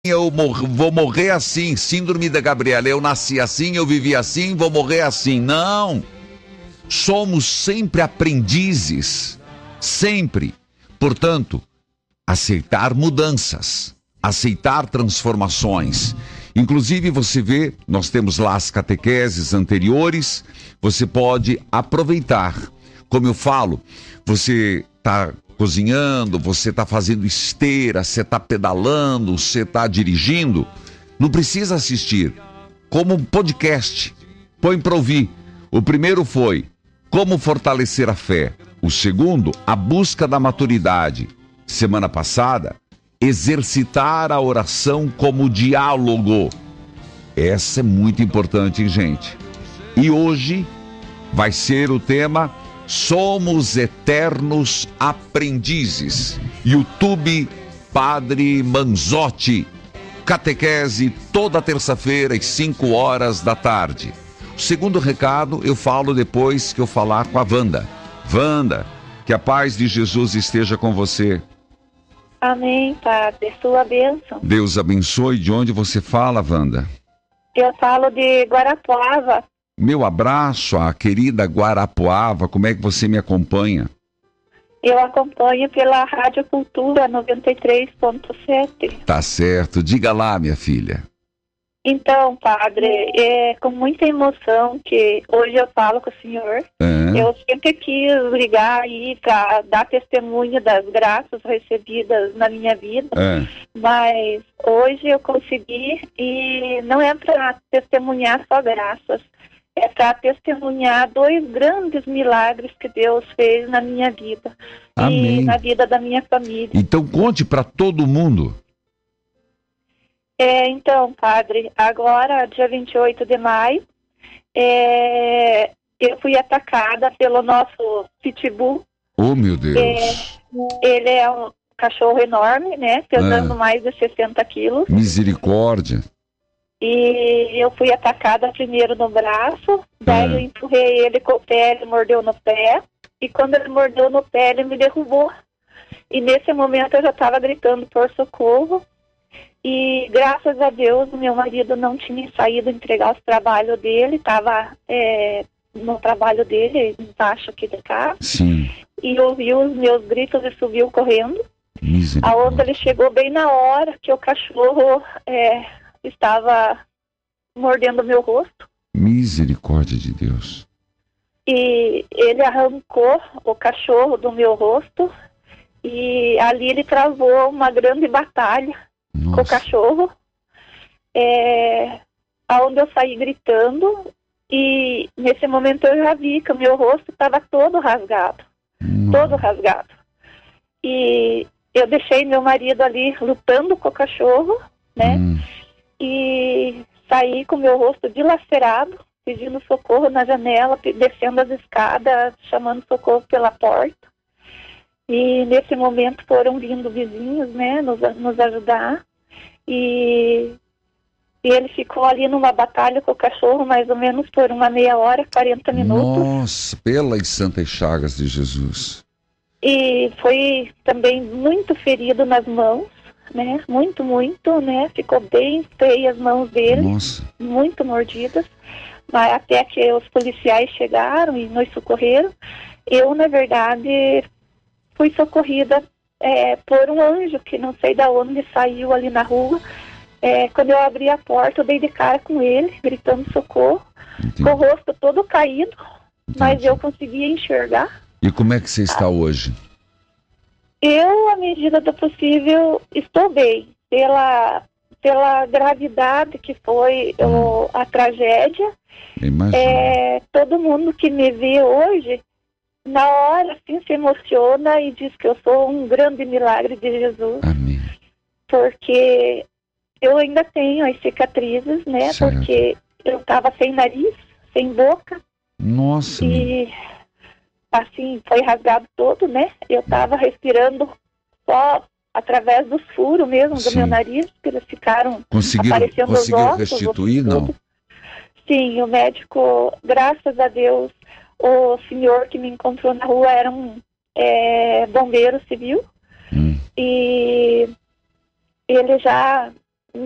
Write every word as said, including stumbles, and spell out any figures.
eu mor- vou morrer assim, síndrome da Gabriela, eu nasci assim, eu vivi assim, vou morrer assim. Não, somos sempre aprendizes, sempre. Portanto, aceitar mudanças, aceitar transformações. Inclusive, você vê, nós temos lá as catequeses anteriores, você pode aproveitar. Como eu falo, você está cozinhando, você está fazendo esteira, você está pedalando, você está dirigindo, não precisa assistir. Como um podcast, põe para ouvir. O primeiro foi Como Fortalecer a Fé. O segundo, A Busca da Maturidade. Semana passada, Exercitar a Oração como Diálogo. Essa é muito importante, hein, gente? E hoje vai ser o tema Somos Eternos Aprendizes. YouTube Padre Manzotti. Catequese toda terça-feira às cinco horas da tarde. O segundo recado eu falo depois que eu falar com a Wanda. Wanda, que a paz de Jesus esteja com você. Amém, Padre. Sua bênção. Deus abençoe. De onde você fala, Wanda? Eu falo de Guarapuava. Meu abraço à querida Guarapuava. Como é que você me acompanha? Eu acompanho pela Rádio Cultura noventa e três ponto sete. Tá certo. Diga lá, minha filha. Então, Padre, é com muita emoção que hoje eu falo com o senhor. É. Eu sempre quis ligar aí para dar testemunho das graças recebidas na minha vida, É. mas hoje eu consegui e não é para testemunhar só graças, é para testemunhar dois grandes milagres que Deus fez na minha vida. Amém. E na vida da minha família. Então conte para todo mundo. É, então, Padre, agora, dia vinte e oito de maio, é, eu fui atacada pelo nosso pitbull. Oh, meu Deus. É, ele é um cachorro enorme, né, pesando É. mais de sessenta quilos. Misericórdia. E eu fui atacada primeiro no braço, daí É. eu empurrei ele com o pé, ele mordeu no pé. E quando ele mordeu no pé, ele me derrubou. E nesse momento eu já estava gritando por socorro. E graças a Deus o meu marido não tinha saído entregar os trabalhos dele, estava é, no trabalho dele, embaixo aqui de casa. Sim. E ouviu os meus gritos e subiu correndo. A Misericórdia. outra, ele chegou bem na hora que o cachorro é, estava mordendo o meu rosto. Misericórdia de Deus. E ele arrancou o cachorro do meu rosto. E ali ele travou uma grande batalha com o Nossa. cachorro, é, onde eu saí gritando, e nesse momento eu já vi que o meu rosto estava todo rasgado, todo rasgado. E eu deixei meu marido ali lutando com o cachorro, né? Hum. E saí com o meu rosto dilacerado, pedindo socorro na janela, pe- descendo as escadas, chamando socorro pela porta. E nesse momento foram vindo vizinhos, né, nos, nos ajudar. E, e ele ficou ali numa batalha com o cachorro, mais ou menos por uma meia hora, quarenta minutos. Nossa, pelas santas chagas de Jesus. E foi também muito ferido nas mãos, né, muito, muito, né, ficou bem feia as mãos dele, Nossa. muito mordidas. Mas até que os policiais chegaram e nos socorreram, eu, na verdade, fui socorrida é, por um anjo que não sei de onde saiu ali na rua. É, quando eu abri a porta, eu dei de cara com ele, gritando socorro, Entendi. com o rosto todo caído, mas Entendi. eu conseguia enxergar. E como é que você está hoje? Eu, à medida do possível, estou bem. Pela, pela gravidade que foi o, a tragédia, Imagina. é, todo mundo que me vê hoje, na hora, assim, se emociona e diz que eu sou um grande milagre de Jesus, Amém. porque eu ainda tenho as cicatrizes, né, Certo. porque eu estava sem nariz, sem boca, Nossa. meu- e assim, foi rasgado todo, né, eu estava respirando só através dos furos mesmo do Sim. meu nariz, que eles ficaram Conseguiram, aparecendo os conseguiram ossos, restituir, os- não? tudo. Sim, o médico, graças a Deus, o senhor que me encontrou na rua era um é, bombeiro civil. Hum. E ele já